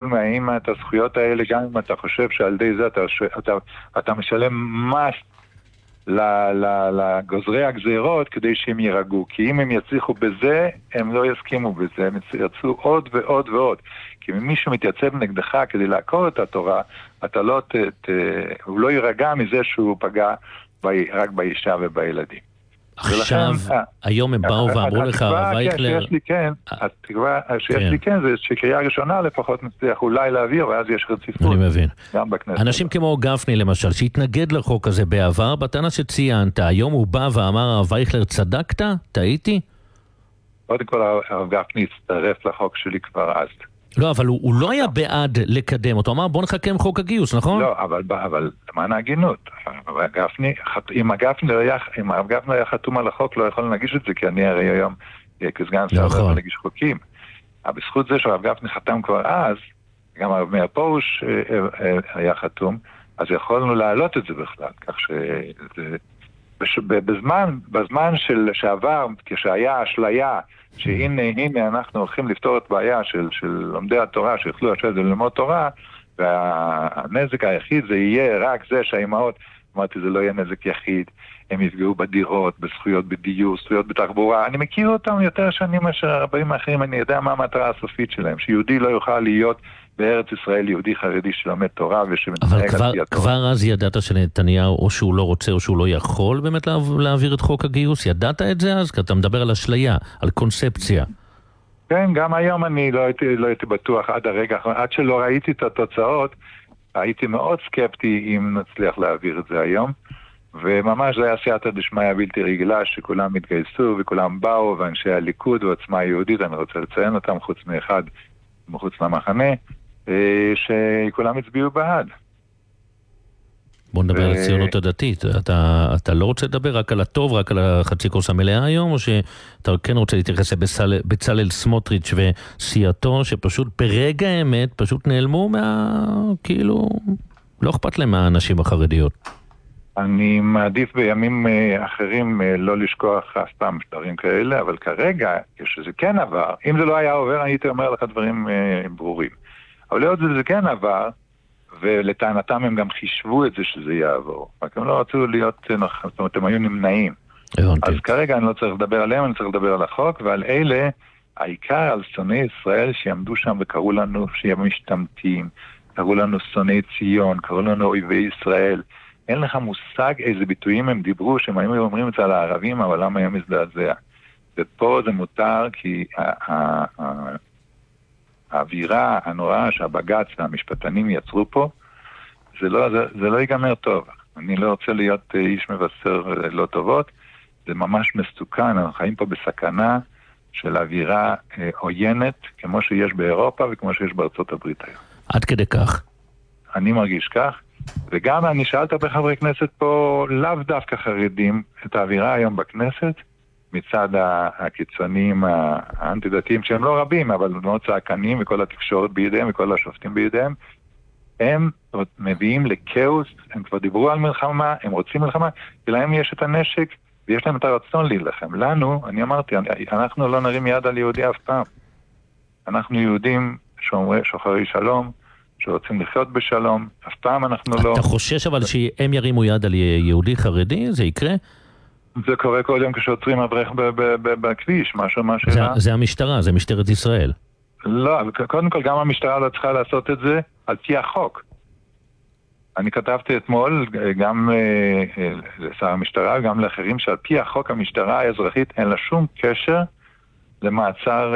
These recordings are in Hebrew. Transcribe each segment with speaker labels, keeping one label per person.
Speaker 1: מהאמא את הזכויות האלה, גם אם אתה חושב שעל ידי זה אתה משלם מס לגוזרי הגזירות כדי שהם יירגעו. כי אם הם יצליחו בזה, הם לא יסכימו בזה, הם ירצו עוד ועוד ועוד. כי אם מישהו מתייצב נגדך כדי לעקור את התורה, הוא לא יירגע מזה שהוא פגע רק באישה ובילדים.
Speaker 2: עכשיו, היום הם באו ואמרו לך, הרב אייכלר...
Speaker 1: התקווה שיש לי כן, זה שקריאה ראשונה לפחות נצליח אולי להעביר, ואז יש רציפות.
Speaker 2: אני מבין.
Speaker 1: גם בכנסת.
Speaker 2: אנשים כמו גפני למשל, שהתנגד לחוק הזה בעבר, בטענה שציינת, היום הוא בא ואמר, הרב אייכלר, צדקת? טעיתי?
Speaker 1: קודם כל, הרב גפני הצטרף לחוק שלי כבר אז.
Speaker 2: לא, אבל הוא לא היה בעד לקדם אותו. אמר, בוא נחכה עם חוק הגיוס, נכון?
Speaker 1: לא, אבל למען ההגינות. אם הרב גפני היה חתום על החוק, לא יכול להגיש את זה, כי אני הרי היום כסגן שר לא יכול להגיש חוקים. אבל בזכות זה שהרב גפני חתם כבר אז, גם הרב מאיר פרוש היה חתום, אז יכולנו להעלות את זה בכלל. כך בזמן שעבר, כשהיה אשליה, שהנה אנחנו הולכים לפתור את בעיה של לומדי התורה, שיוכלו לשבת וללמוד תורה, והנזק היחיד זה יהיה רק זה שהאימהות, אמרתי, זה לא יהיה נזק יחיד, הם יפגעו בדירות, בזכויות בדיור, זכויות בתחבורה. אני מכיר אותם יותר שנים מאשר רבים אחרים, אני יודע מה המטרה הסופית שלהם, שיהודי לא יוכל להיות בארץ ישראל יהודי חרדי שלומד תורה ושמתנהג על פי התורה.
Speaker 2: אבל כבר אז ידעת שנתניהו או שהוא לא רוצה או שהוא לא יכול באמת להעביר את חוק הגיוס? ידעת את זה אז? כי אתה מדבר על אשליה, על קונספציה.
Speaker 1: כן, גם היום אני לא הייתי בטוח עד הרגע, עד שלא ראיתי את התוצאות, הייתי מאוד סקפטי אם נצליח להעביר את זה היום, וממש זה היה סייעתא דשמיא בלתי רגילה, שכולם התגייסו וכולם באו, ואנשי הליכוד ועוצמה היהודית, אני רוצה לציין אותם חוץ מאחד מחוץ למחנה, שכולם הצביעו בעד.
Speaker 2: בוא נדבר על הציונות הדתית. אתה לא רוצה לדבר רק על הטוב, רק על החצי כוס המלאה היום, או שאתה כן רוצה להתייחס לבצלאל סמוטריץ' וסיעתו, שפשוט ברגע האמת פשוט נעלמו כאילו, לא אכפת להם מהאנשים החרדיות.
Speaker 1: אני מעדיף בימים אחרים לא לשכוח אף פעם דברים כאלה, אבל כרגע, כשזה כן עבר, אם זה לא היה עובר, הייתי אומר לך דברים ברורים. אבל להיות זה כן עבר, ולטענתם הם גם חישבו את זה שזה יעבור. רק הם לא רצו להיות, זאת אומרת, הם היו נמנעים. אז כרגע אני לא צריך לדבר עליהם, אני צריך לדבר על החוק, ועל אלה, העיקר על שונאי ישראל שיעמדו שם וקראו לנו שיהיה משתמטים, קראו לנו שונאי ציון, קראו לנו אויבי ישראל. אין לך מושג איזה ביטויים הם דיברו, שהם היו אומרים את זה על הערבים, אבל למה היה מזדעזע. ופה זה מותר, כי האווירה הנוראה שהבג"ץ והמשפטנים יצרו פה, זה לא ייגמר טוב. אני לא רוצה להיות איש מבשר לא טובות, זה ממש מסוכן, אנחנו חיים פה בסכנה של אווירה עוינת, כמו שיש באירופה וכמו שיש בארצות הברית היום.
Speaker 2: עד כדי כך.
Speaker 1: אני מרגיש כך, וגם אני שאלת בחברי כנסת פה, לאו דווקא חרדים, את האווירה היום בכנסת, מצד הקיצוניים האנטי-דתיים, שהם לא רבים, אבל מאוד צעקנים, וכל התקשורת בידיהם, וכל השופטים בידיהם, הם מביאים לכאוס, הם כבר דיברו על מלחמה, הם רוצים מלחמה, ולהם יש את הנשק, ויש להם את הרצון להילחם. לנו, אני אמרתי, אנחנו לא נרים יד על יהודי אף פעם. אנחנו יהודים שוחרי שלום, שרוצים לחיות בשלום, אף פעם אנחנו לא...
Speaker 2: אתה חושש אבל שהם ירימו יד על יהודי חרדי? זה יקרה?
Speaker 1: זה קורה כל יום כשעוצרים אברך בכביש, משהו.
Speaker 2: זה המשטרה, זה משטרת ישראל.
Speaker 1: לא, קודם כל גם המשטרה לא צריכה לעשות את זה על פי החוק. אני כתבתי אתמול גם לשר המשטרה, גם לאחרים, שעל פי החוק המשטרה האזרחית אין לה שום קשר למעצר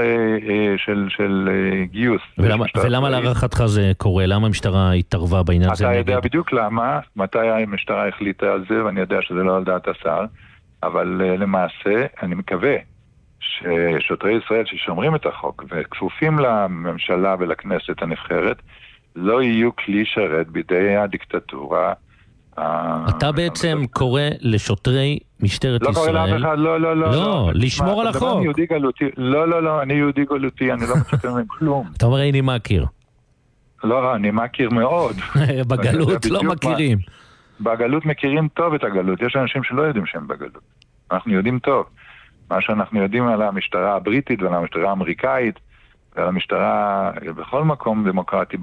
Speaker 1: של גיוס.
Speaker 2: ולמה להערכתך זה קורה? למה המשטרה התערבה בעניין הזה?
Speaker 1: אתה יודע בדיוק למה, מתי המשטרה החליטה על זה, ואני יודע שזה לא על דעת השר, אבל למעשה אני מקווה ששוטרי ישראל ששומרים את החוק וכפופים לממשלה ולכנסת הנבחרת, לא יהיו כלי שרת בידי הדיקטטורה.
Speaker 2: אתה בעצם קורא לשוטרי משטרת ישראל...
Speaker 1: לא קורא לאף אחד,
Speaker 2: לא, לשמור על החוק.
Speaker 1: לא, אני יהודי גלותי, אני לא מצפה מהם כלום.
Speaker 2: אתה אומר, אני מכיר.
Speaker 1: לא, אני מכיר מאוד.
Speaker 2: בגלות לא מכירים.
Speaker 1: בגלות מכירים טוב את הגלות, יש אנשים שלא יודעים שהם בגלות. אנחנו יודעים טוב. מה שאנחנו יודעים על המשטרה הבריטית ועל המשטרה האמריקאית ועל המשטרה בכל מקום דמוקרטי